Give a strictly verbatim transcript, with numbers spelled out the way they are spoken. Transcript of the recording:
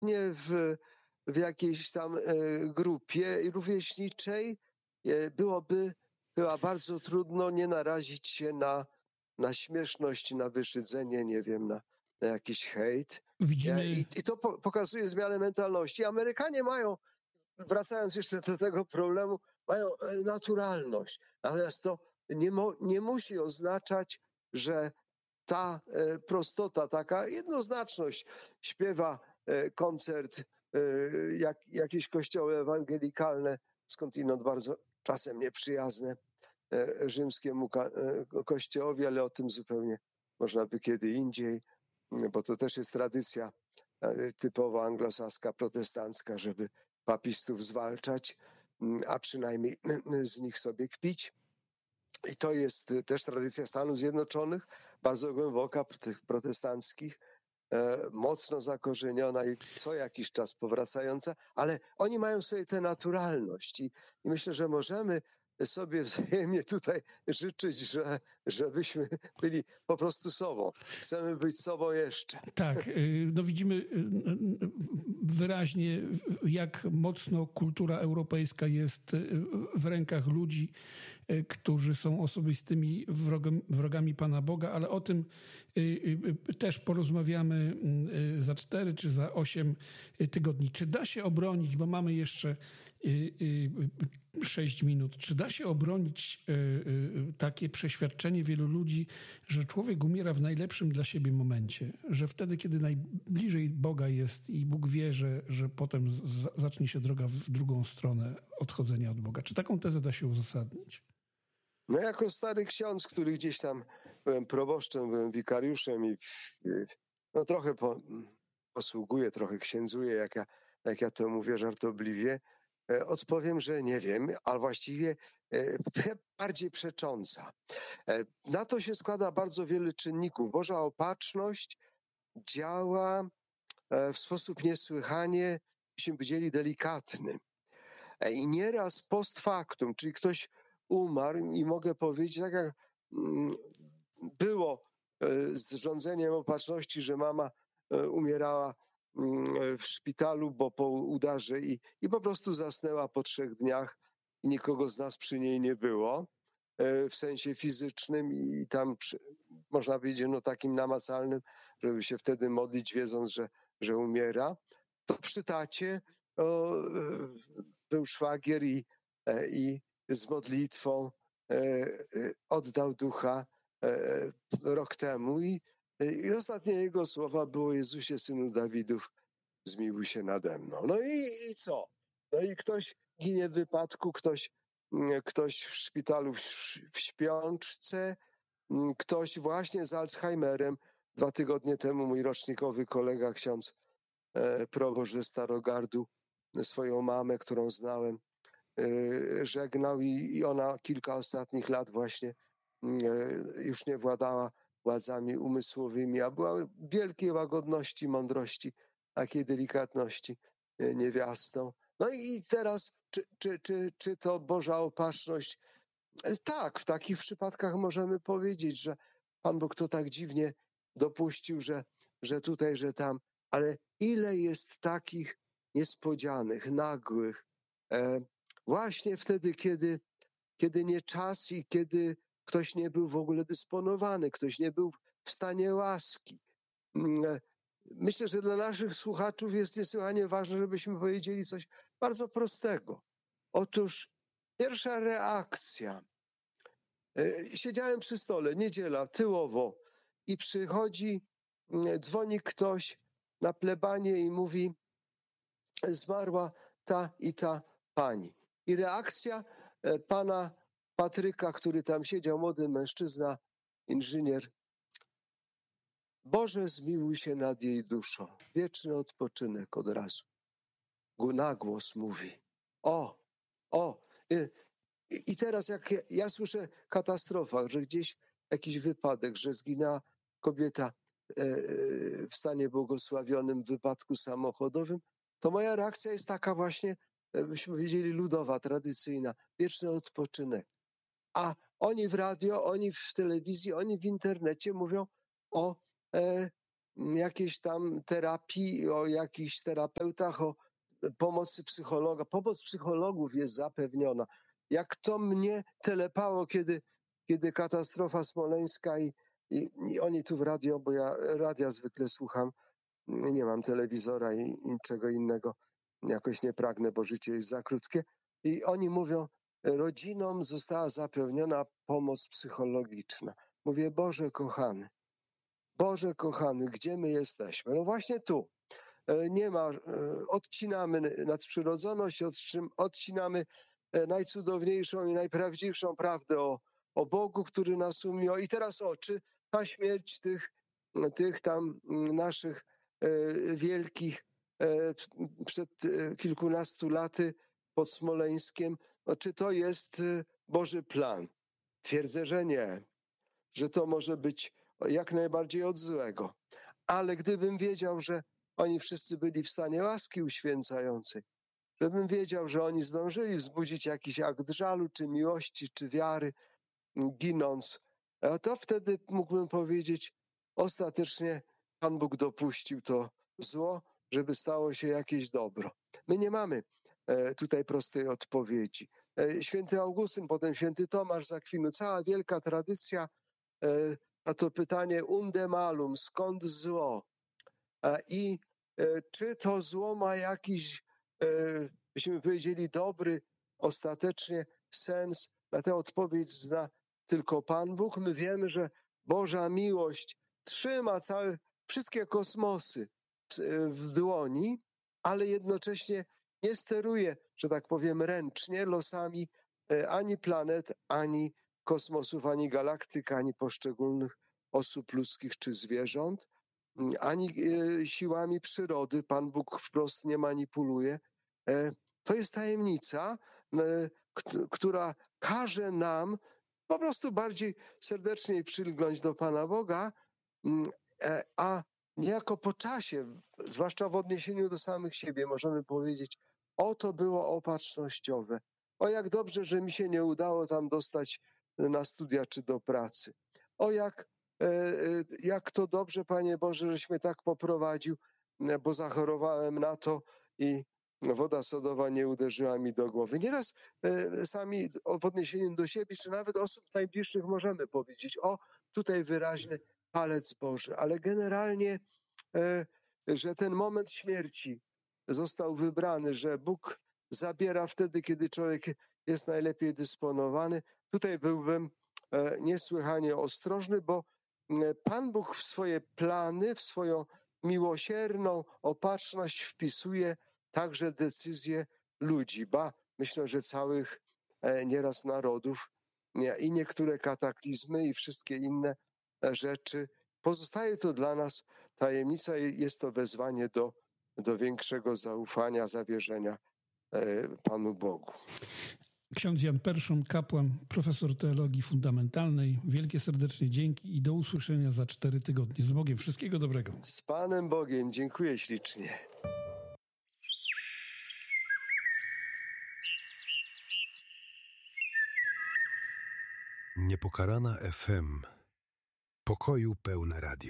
w, w jakiejś tam e, grupie rówieśniczej e, byłoby chyba bardzo trudno nie narazić się na, na śmieszność, na wyszydzenie, nie wiem, na, na jakiś hejt. Widzimy... I, i to po, pokazuje zmianę mentalności. Amerykanie mają, wracając jeszcze do tego problemu, mają naturalność. Natomiast to nie, mo, nie musi oznaczać, że ta e, prostota, taka jednoznaczność, śpiewa e, koncert, e, jak, jakieś kościoły ewangelikalne, skądinąd bardzo czasem nieprzyjazne e, rzymskiemu ka, e, kościołowi, ale o tym zupełnie można by kiedy indziej, bo to też jest tradycja e, typowo anglosaska, protestancka, żeby papistów zwalczać, a przynajmniej z nich sobie kpić. I to jest też tradycja Stanów Zjednoczonych, bardzo głęboka, tych protestanckich, e, mocno zakorzeniona i co jakiś czas powracająca, ale oni mają sobie tę naturalność i, i myślę, że możemy sobie wzajemnie tutaj życzyć, że, żebyśmy byli po prostu sobą. Chcemy być sobą jeszcze. Tak, no widzimy wyraźnie, jak mocno kultura europejska jest w rękach ludzi, którzy są osobistymi wrogami, wrogami Pana Boga, ale o tym też porozmawiamy za cztery czy za osiem tygodni. Czy da się obronić, bo mamy jeszcze sześć minut, czy da się obronić takie przeświadczenie wielu ludzi, że człowiek umiera w najlepszym dla siebie momencie, że wtedy, kiedy najbliżej Boga jest i Bóg wie, że, że potem z, zacznie się droga w drugą stronę odchodzenia od Boga. Czy taką tezę da się uzasadnić? No jako stary ksiądz, który gdzieś tam byłem proboszczem, byłem wikariuszem i no trochę po, posługuję, trochę księdzuję, jak ja, jak ja to mówię żartobliwie, odpowiem, że nie wiem, ale właściwie bardziej przecząca. Na to się składa bardzo wiele czynników. Boża opatrzność działa w sposób niesłychanie, byśmy powiedzieli, delikatny. I nieraz post factum, czyli ktoś umarł i mogę powiedzieć, tak jak było z rządzeniem opatrzności, że mama umierała w szpitalu, bo po udarze i, i po prostu zasnęła po trzech dniach i nikogo z nas przy niej nie było w sensie fizycznym i tam przy, można powiedzieć no takim namacalnym, żeby się wtedy modlić, wiedząc, że, że umiera. To przy tacie o, był szwagier i, i z modlitwą oddał ducha rok temu i I ostatnie jego słowa było: Jezusie, Synu Dawidów, zmiłuj się nade mną. No i, i co? No i ktoś ginie w wypadku, ktoś, ktoś w szpitalu w, w śpiączce, ktoś właśnie z Alzheimerem. Dwa tygodnie temu mój rocznikowy kolega, ksiądz e, proboszcz ze Starogardu, swoją mamę, którą znałem, e, żegnał i, i ona kilka ostatnich lat właśnie e, już nie władała władzami umysłowymi, a była wielkiej łagodności, mądrości, takiej delikatności niewiastą. No i teraz, czy, czy, czy, czy to Boża opatrzność? Tak, w takich przypadkach możemy powiedzieć, że Pan Bóg to tak dziwnie dopuścił, że, że tutaj, że tam, ale ile jest takich niespodzianych, nagłych, e, właśnie wtedy, kiedy, kiedy nie czas i kiedy ktoś nie był w ogóle dysponowany, ktoś nie był w stanie łaski. Myślę, że dla naszych słuchaczów jest niesłychanie ważne, żebyśmy powiedzieli coś bardzo prostego. Otóż pierwsza reakcja. Siedziałem przy stole, niedziela, tyłowo i przychodzi, dzwoni ktoś na plebanie i mówi: zmarła ta i ta pani. I reakcja pana Patryka, który tam siedział, młody mężczyzna, inżynier: Boże, zmiłuj się nad jej duszą. Wieczny odpoczynek od razu. Na głos mówi. O, o. I, i teraz jak ja, ja słyszę katastrofa, że gdzieś jakiś wypadek, że zginęła kobieta e, w stanie błogosławionym w wypadku samochodowym, to moja reakcja jest taka właśnie, byśmy powiedzieli, ludowa, tradycyjna. Wieczny odpoczynek. A oni w radio, oni w telewizji, oni w internecie mówią o e, jakiejś tam terapii, o jakichś terapeutach, o pomocy psychologa. Pomoc psychologów jest zapewniona. Jak to mnie telepało, kiedy, kiedy katastrofa smoleńska i, i, i oni tu w radio, bo ja radia zwykle słucham, nie mam telewizora i, i niczego innego, jakoś nie pragnę, bo życie jest za krótkie. I oni mówią, rodzinom została zapewniona pomoc psychologiczna. Mówię, Boże kochany, Boże kochany, gdzie my jesteśmy? No właśnie tu. Nie ma, odcinamy nadprzyrodzoność, odcinamy najcudowniejszą i najprawdziwszą prawdę o, o Bogu, który nas umiał. I teraz o, czy ta śmierć tych, tych tam naszych wielkich przed kilkunastu laty pod Smoleńskiem, no, czy to jest Boży plan? Twierdzę, że nie, że to może być jak najbardziej od złego. Ale gdybym wiedział, że oni wszyscy byli w stanie łaski uświęcającej, żebym wiedział, że oni zdążyli wzbudzić jakiś akt żalu, czy miłości, czy wiary, ginąc, to wtedy mógłbym powiedzieć, ostatecznie Pan Bóg dopuścił to zło, żeby stało się jakieś dobro. My nie mamy tutaj prostej odpowiedzi. Święty Augustyn, potem święty Tomasz z Akwinu, cała wielka tradycja na to pytanie unde malum, skąd zło? I czy to zło ma jakiś, byśmy powiedzieli, dobry ostatecznie sens? Na tę odpowiedź zna tylko Pan Bóg. My wiemy, że Boża miłość trzyma całe, wszystkie kosmosy w dłoni, ale jednocześnie nie steruje, że tak powiem, ręcznie losami ani planet, ani kosmosów, ani galaktyk, ani poszczególnych osób ludzkich czy zwierząt, ani siłami przyrody. Pan Bóg wprost nie manipuluje. To jest tajemnica, która każe nam po prostu bardziej serdecznie przylgnąć do Pana Boga, a niejako po czasie, zwłaszcza w odniesieniu do samych siebie, możemy powiedzieć, o to było opatrznościowe. O jak dobrze, że mi się nie udało tam dostać na studia czy do pracy. O jak, jak to dobrze, Panie Boże, żeś mnie tak poprowadził, bo zachorowałem na to i woda sodowa nie uderzyła mi do głowy. Nieraz sami w odniesieniu do siebie, czy nawet osób najbliższych możemy powiedzieć, o tutaj wyraźny palec Boży, ale generalnie, że ten moment śmierci został wybrany, że Bóg zabiera wtedy, kiedy człowiek jest najlepiej dysponowany. Tutaj byłbym niesłychanie ostrożny, bo Pan Bóg w swoje plany, w swoją miłosierną opatrzność wpisuje także decyzje ludzi, ba, myślę, że całych nieraz narodów i niektóre kataklizmy i wszystkie inne rzeczy. Pozostaje to dla nas tajemnica i jest to wezwanie do, do większego zaufania, zawierzenia Panu Bogu. Ksiądz Jan Perszun, kapłan, profesor teologii fundamentalnej. Wielkie serdecznie dzięki i do usłyszenia za cztery tygodnie. Z Bogiem. Wszystkiego dobrego. Z Panem Bogiem. Dziękuję ślicznie. Niepokalana F M. Pokoju pełne radio.